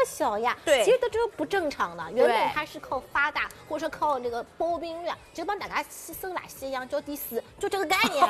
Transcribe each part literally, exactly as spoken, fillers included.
么小呀？ 对， 其实都这个不正常的。原本它是靠发大，或者说靠这个刨冰率，就帮大家吸收垃圾一样，叫第四，就这个概念。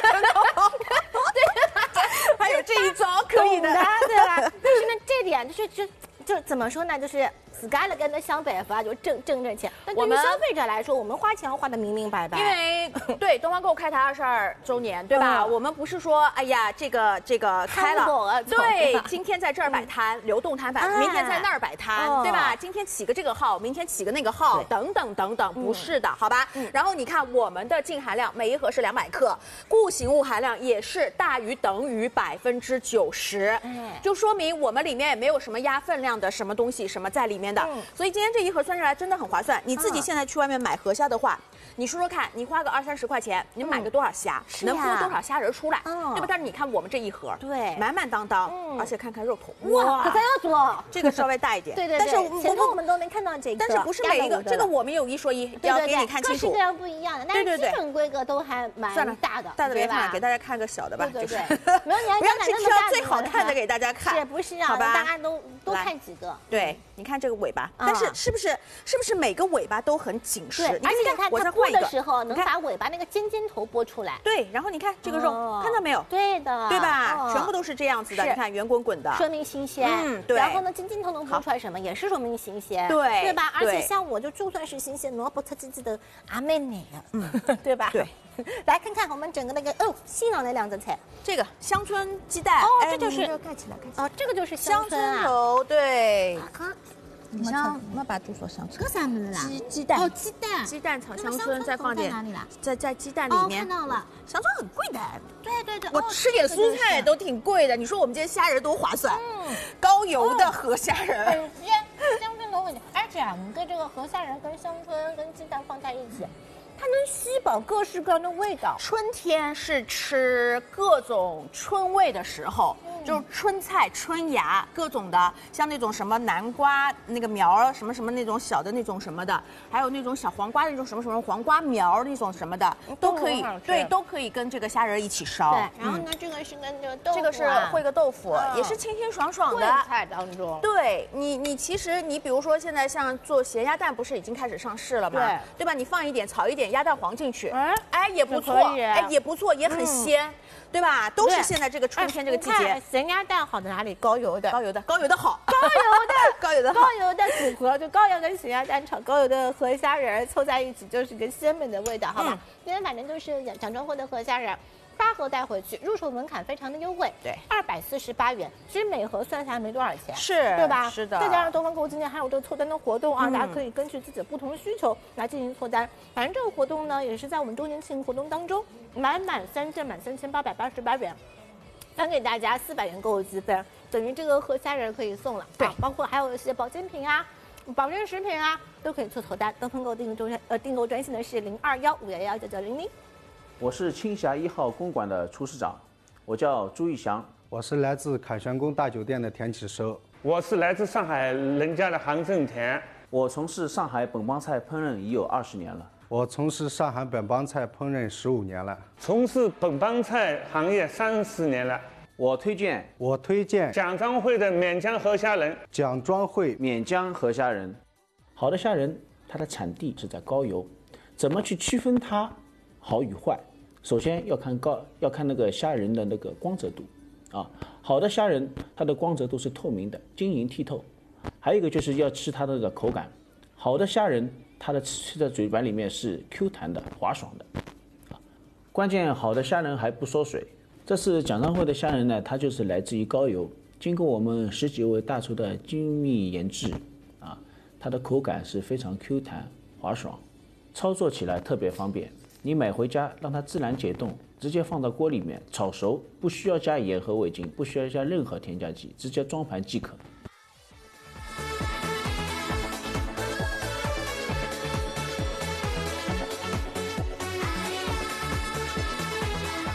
对， 还有这一招可以的， 对吧？但是呢，这点就是就就怎么说呢？就是自家了跟那想办法就挣挣挣钱。但对于消费者来说，我们花钱要花的明明白白。 因为对东方购开台二十二周年，对吧？我们不是说哎呀这个这个开了，对，今天在这儿摆摊，流动摊贩，明天在那儿摆摊，对吧？今天起个这个号，明天起个那个号，等等等等，不是的，好吧？然后你看我们的净含量，每一盒是两百克，固形物含量也是大于等于百分之九十，就说明我们里面也没有什么压分量的什么东西什么在里面的。所以今天这一盒算下来真的很划算。你自己现在去外面买河虾的话，你说说看，你花个二三十块钱，你买个多少虾，能孵多少虾仁出来，对吧？但是你看我们这一盒，对，满满当当，而且看看肉头， 哇，可咱要多， 这个稍微大一点， 对对。 但是前头我们都没看到这个， 但是不是每一个，这个我们有一说一，要给你看清楚， 各式各样不一样的，但是基本规格都还蛮大的， 大的别看了，给大家看个小的吧， 对对对，没有你不要去挑最好看的给大家看， 是不是啊？ 好吧， 大家都多看几个， 对。你看这个尾巴，但是是不是是不是每个尾巴都很紧实？ 对，而且你看它剥的时候能把尾巴那个尖尖头剥出来。 对，然后你看这个肉，看到没有？ 对的， 对吧？全部都是这样子的，你看圆滚滚的， 说明新鲜。 嗯，对。 然后呢，尖尖头能剥出来什么，也是说明新鲜， 对， 对吧？而且像我就就算是新鲜，萝卜它自己的阿妹美了，嗯，对吧？ 对。 来看看我们整个那个哦，新郎的两个菜， 这个乡村鸡蛋哦，这就是盖起来，盖起来哦，这个就是乡村头，对。 你像我们把猪说乡村， 这啥么子啦？ 鸡鸡蛋哦，鸡蛋， 鸡蛋炒乡村，再放点哪里啦？ 在在鸡蛋里面。 看到了， 乡村很贵的。 对对对， 我吃点蔬菜都挺贵的。你说我们今天虾仁多划算？嗯，高油的河虾仁， 很鲜，乡村头味的。而且啊，我们跟这个河虾仁跟乡村跟鸡蛋放在一起。它能吸饱各式各样的味道。 春天是吃各种春味的时候，嗯、就是春菜、春芽各种的，像那种什么南瓜那个苗儿，什么什么那种小的那种什么的，还有那种小黄瓜那种什么什么黄瓜苗那种什么的，都可以，对，都可以跟这个虾仁一起烧。 对，然后呢，嗯、这个是跟这个豆腐、啊， 这个是烩个豆腐，嗯、也是清清爽爽的菜当中。 对你，你其实你比如说现在像做咸鸭蛋，不是已经开始上市了吗？ 对， 对吧？你放一点炒一点。鸭蛋黄进去， 哎哎也不错，哎也不错，也很鲜，嗯、对吧？都是现在这个春天这个季节。 咸鸭蛋好在哪里？高油的， 高油的，高油的好， 高油的， 高油的， 高油的组合，就高油跟咸鸭蛋炒高油的河虾仁凑在一起，就是个鲜美的味道，好吧？嗯、今天反正就是蒋庄会的河虾仁。八盒带回去，入手门槛非常的优惠， 对， 二百四十八元，其实每盒算下来没多少钱， 是， 对吧？ 是的。 再加上东方购今天还有这个凑单的活动啊，嗯、大家可以根据自己的不同需求来进行凑单。反正这个活动呢，也是在我们周年庆活动当中，满满三件满三千八百八十八元，返给大家四百元购物积分，等于这个河虾仁可以送了。 对， 包括还有一些保健品啊、保健食品啊，都可以凑凑单。东方购订购专呃订购专线的是零二幺五幺幺九九零零。 我是青霞一号公馆的厨师长，我叫朱玉祥。 我是来自凯旋宫大酒店的田启收。 我是来自上海人家的杭正田。 我从事上海本帮菜烹饪已有二十年了。 我从事上海本帮菜烹饪十五年了。 从事本帮菜行业三十年了。 我推荐我推荐蒋庄会的勉江河虾仁。 蒋庄会勉江河虾仁。好的虾仁，它的产地是在高邮，怎么去区分它好与坏？首先要看高，要看那个虾仁的那个光泽度，啊，好的虾仁它的光泽度是透明的、晶莹剔透。还有一个就是要吃它的那个口感，好的虾仁它的吃在嘴巴里面是 Q 弹的、滑爽的，啊，关键好的虾仁还不缩水。这次蒋庄会的虾仁呢，它就是来自于高邮，经过我们十几位大厨的精密研制，啊，它的口感是非常 Q 弹、滑爽，操作起来特别方便。你买回家让它自然解冻，直接放到锅里面炒熟，不需要加盐和味精，不需要加任何添加剂，直接装盘即可。 时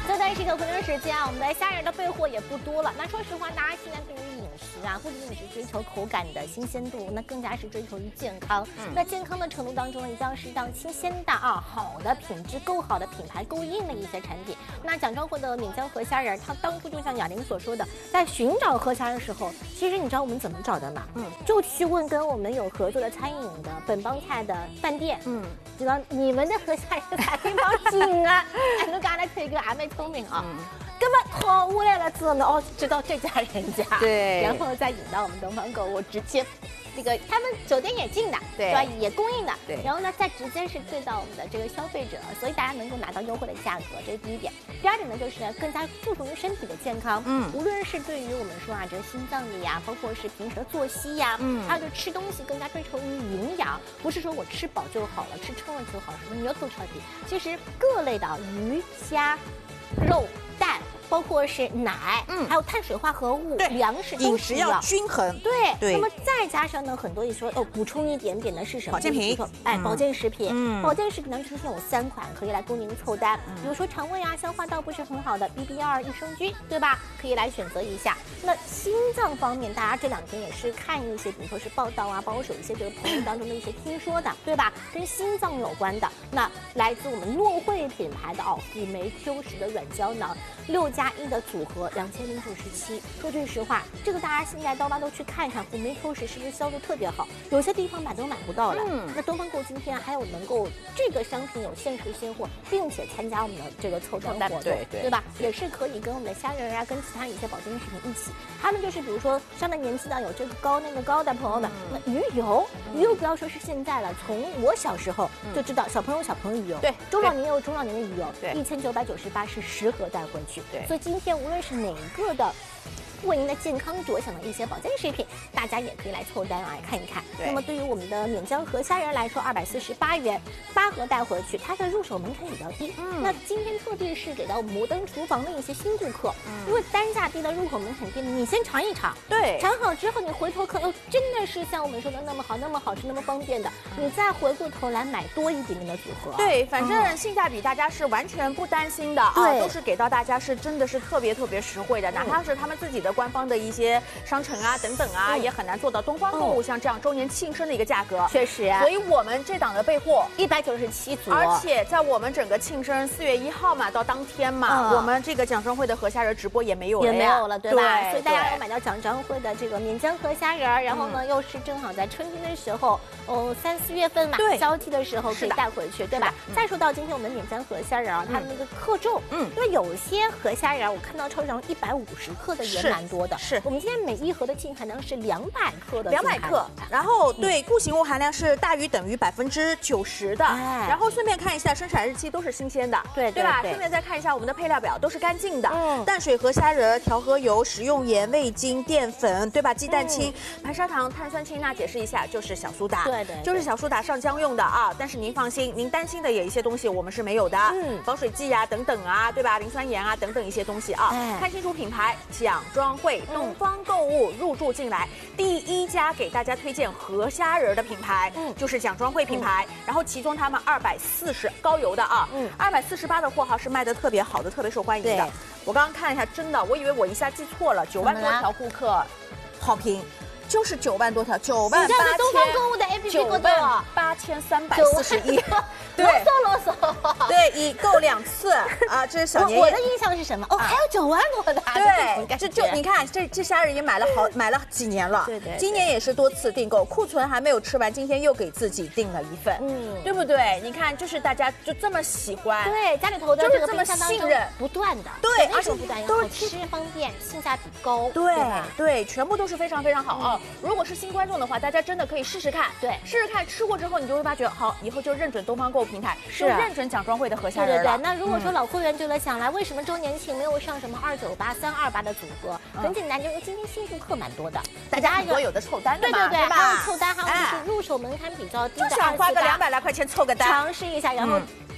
个回正时间啊，我们的虾仁的备货也不多了。那说实话，大家现在对于饮食啊，不仅仅是追求口感的新鲜度，那更加是追求于健康。嗯、那健康的程度当中呢，一定要适当新鲜的啊，好的品质够好的品牌够硬的一些产品。那蒋庄会的闽江河虾仁，它当初就像雅玲所说的，在寻找河虾的时候，其实你知道我们怎么找的吗？嗯，就去问跟我们有合作的餐饮的本帮菜的饭店，嗯，知道你们的河虾仁在地方近啊，哎，侬刚才推个还没聪明啊。嗯根本掏过来了之后呢，哦，知道这家人家， 对， 然后再引到我们东方购物，直接，这个他们酒店也进的，对吧？也供应的，对。然后呢，再直接是对到我们的这个消费者，所以大家能够拿到优惠的价格，这是第一点。第二点呢，就是呢更加注重于身体的健康，嗯，无论是对于我们说啊，这个心脏的呀，包括是平时的作息呀，嗯，还有就吃东西更加追求于营养，不是说我吃饱就好了，吃撑了就好，什么牛头超体，其实各类的鱼虾。肉、蛋，包括是奶，嗯，还有碳水化合物、粮食， 饮食要均衡。 对，对。那么再加上呢，很多也说哦，补充一点点的是什么？ 保健品。 哎，保健食品。嗯，保健食品呢，就是有三款可以来供您凑单，比如说肠胃啊、消化道不是很好的 B B 二益生菌，对吧？可以来选择一下。那心脏方面，大家这两天也是看一些，比如说是报道啊，包括有一些这个朋友当中的一些听说的，对吧？跟心脏有关的，那来自我们诺慧品牌的哦，辅酶 Q 十的软胶囊，六加一的组合，两千零九十七。说句实话，这个大家现在刀疤都去看一看，辅酶 Q 十是不是销售特别好？有些地方买都买不到了。嗯，那东方购今天还有能够这个商品有限时现货，并且参加我们的这个凑单活动，对对，对吧？也是可以跟我们的虾仁啊，跟其他一些保健食品一起。他们就是比如说上了年纪的有这个高那个高的朋友们，嗯、那鱼油，鱼油不要说是现在了，从我小时候就知道，小朋友小朋友鱼油，对，中老年有中老年的鱼油，对，一千九百九十八是十盒带回去，对，所以今天无论是哪一个的。为您的健康着想的一些保健食品，大家也可以来凑单来看一看。那么对于我们的闽江河虾仁来说，二百四十八元，八盒带回去，它的入手门槛比较低。嗯，那今天特地是给到摩登厨房的一些新顾客，嗯、因为单价低的入口门槛低，你先尝一尝，对，尝好之后你回头可哦，真的是像我们说的那么好，那么好吃，那么方便的，你再回过头来买多一点点的组合。 对，反正性价比大家是完全不担心的啊，都是给到大家是真的是特别特别实惠的，哪怕是他们自己的。官方的一些商城啊等等啊，嗯、也很难做到东方购物像这样周年庆生的一个价格。 确实， 所以我们这档的备货一百九十七组， 而且在我们整个庆生四月一号嘛，到当天嘛，嗯、我们这个蒋庄会的河虾仁直播也没有了， 也没有了，对吧？对，所以大家要买到蒋庄会的这个闽江河虾仁，然后呢，嗯、又是正好在春天的时候，哦，三四月份嘛，对，交替的时候可以带回去，对吧？再说到今天我们闽江河虾仁啊，它的那个克重，嗯，因为有些河虾仁我看到超市上一百五十克的也蛮多的， 是我们今天每一盒的净含量是两百克的， 两百克，然后对固形物含量是大于等于百分之九十的，哎、然后顺便看一下生产日期都是新鲜的，对对吧？顺便再看一下我们的配料表都是干净的，嗯、淡水河虾仁、调和油、食用盐、味精、淀粉，对吧？鸡蛋清、嗯、白砂糖、碳酸氢钠，解释一下就是小苏打，对 对, 对，就是小苏打上浆用的啊。但是您放心，您担心的有一些东西我们是没有的，嗯，防水剂啊等等啊，对吧？磷酸盐啊等等一些东西啊，哎、看清楚品牌，蒋庄会、东方购物入驻进来，第一家给大家推荐河虾仁的品牌，嗯，就是蒋庄会品牌。嗯、然后其中他们二百四十高邮的啊，嗯，二百四十八的货号是卖的特别好的，特别受欢迎的。我刚刚看了一下，真的，我以为我一下记错了，九万多条顾客好评。就是九万多条，九万八千， 东方购物的 A P P 多少？ 八千三百四十一， 对，啰嗦啰嗦， 对，已购两次啊，这是小年夜。 我的印象是什么？哦，还有九万多的， 对，这就你看，这这虾仁也买了好买了几年了，对对，今年也是多次订购，库存还没有吃完，今天又给自己订了一份，嗯，对不对？你看，就是大家就这么喜欢， 对，家里头的就是这么信任， 不断的， 对， 而且不断都是吃方便，性价比高， 对对，全部都是非常非常好啊。如果是新观众的话，大家真的可以试试看，对，试试看，吃过之后你就会发觉，好，以后就认准东方购物平台，是认准蒋庄会的河虾仁了。 对对对，那如果说老会员就在想来，为什么周年庆没有上什么二九八、三二八的组合？很简单，就是今天新顾客蛮多的， 大家很多有的凑单的嘛， 对对对，还有凑单，还有就是入手门槛比较低的， 就想花个两百来块钱凑个单， 尝试一下，然后。哎，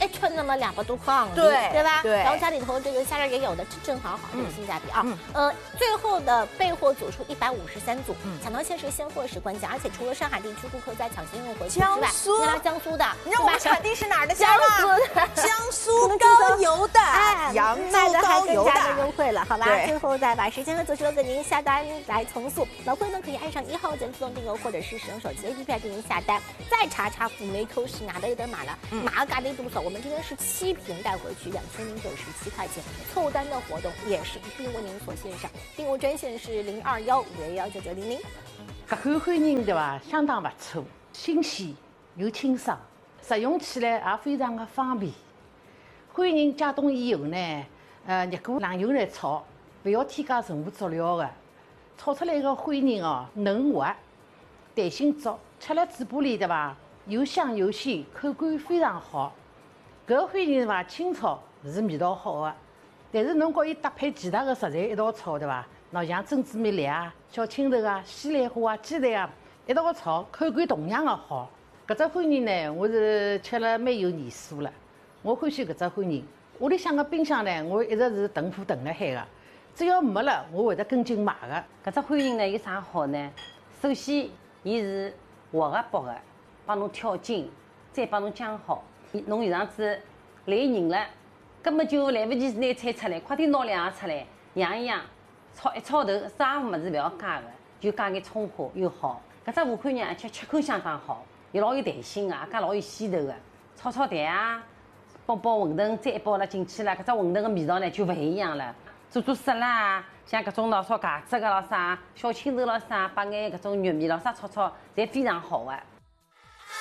称那么两百多块港币， 对对吧？ 对。 然后家里头这个虾仁也有的，正正好好，这个性价比啊。呃，最后的备货组数一百五十三组，抢到限时现货是关键，而且除了上海地区顾客在抢先用回复之外，你看江苏的， 你让我们产地是哪儿的虾江苏的， 江苏高邮的， 哎， 扬州高邮的， 的优惠了，好吧？最后再把时间和组数给您下单来重塑。老会呢可以按上一号键自动订购，或者是使用手机 A P P 来进行下单。再查查虎梅扣是拿的有点码了，马嘎的多少？我们今天是七瓶带回去，两千零九十七块钱。凑单的活动也是一并为您所献上，订购专线是零二幺五幺幺九九零零。 搿款欢迎对伐？相当不错，新鲜又清爽，食用起来也非常的方便。欢迎解冻以后呢，呃，热锅冷油来炒，不要添加任何佐料的。炒出来的欢迎哦，嫩滑，弹性足，吃了嘴巴里对伐？又香又鲜，口感非常好。搿个欢迎对伐？清炒是味道好的，但是侬和伊搭配其他的食材一道炒对伐？喏，像珍珠米粒啊、小青头啊、西兰花啊、鸡蛋啊，一道炒，口感同样的好。搿只欢迎呢，我是吃了蛮有年数了，我欢喜搿只欢迎。屋里向个冰箱呢，我一直是囤货囤辣海个。只要没了，我会得跟进买的。 搿只欢迎呢有啥好呢？首先，伊是活个剥个，帮侬挑筋，再帮侬浆好。侬有场子来人了，根本就来不及拿菜出来，快点拿两样出来，养一养，炒一炒头，啥物事勿要加个，就加眼葱花又好。搿只武汉人而且吃口相当好，又老有弹性个，也加老有鲜头个。炒炒蛋啊，包包馄饨，再一包了进去了，搿只馄饨个味道呢就勿一样了。做做沙拉啊，像搿种喏烧茄子个咾啥，小青头咾啥，把眼搿种肉糜咾啥炒炒，侪非常好个。